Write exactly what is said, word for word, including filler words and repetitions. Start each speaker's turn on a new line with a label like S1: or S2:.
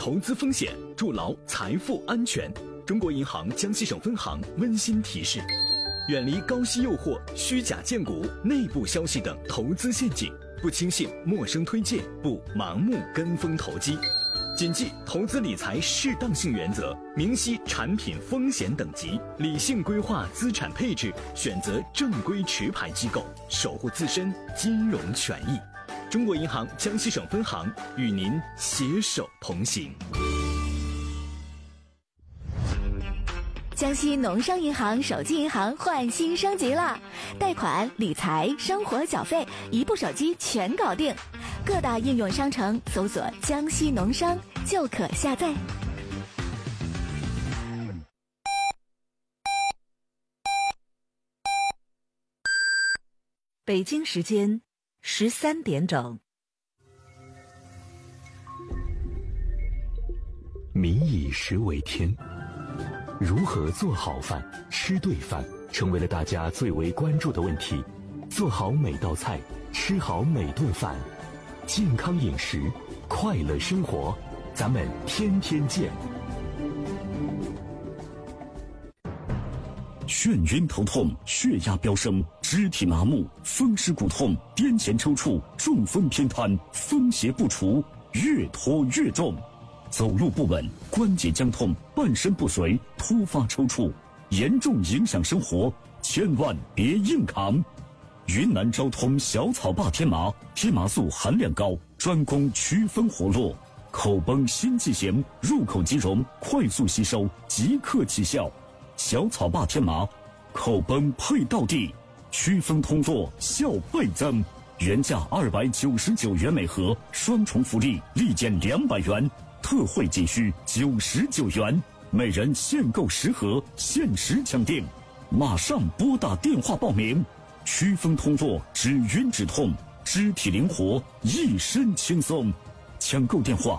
S1: 投资风险，筑牢财富安全。中国银行江西省分行温馨提示：远离高息诱惑、虚假荐股、内部消息等投资陷阱，不轻信陌生推荐，不盲目跟风投机。谨记投资理财适当性原则，明晰产品风险等级，理性规划资产配置，选择正规持牌机构，守护自身金融权益。中国银行江西省分行与您携手同行。
S2: 江西农商银行手机银行换新升级了，贷款、理财、生活缴费，一部手机全搞定。各大应用商城搜索“江西农商”就可下载。
S3: 北京时间十三点整。
S4: 民以食为天，如何做好饭、吃对饭，成为了大家最为关注的问题。做好每道菜，吃好每顿饭，健康饮食，快乐生活，咱们天天见。
S5: 眩晕头痛、血压飙升、肢体麻木、风湿骨痛、癫痫抽搐、中风偏瘫，风邪不除，越拖越重。走路不稳，关节僵痛，半身不遂，突发抽搐，严重影响生活，千万别硬扛。云南昭通小草坝天麻，天麻素含量高，专攻祛风活络，口崩心悸弦，入口即溶，快速吸收，即刻起效。小草坝天麻，口崩配到地，祛风通络，效倍增。原价二百九十九元每盒，双重福利，立减两百元，特惠仅需九十九元，每人限购十盒，限时抢订，马上拨打电话报名。祛风通络，止晕止痛，肢体灵活，一身轻松。抢购电话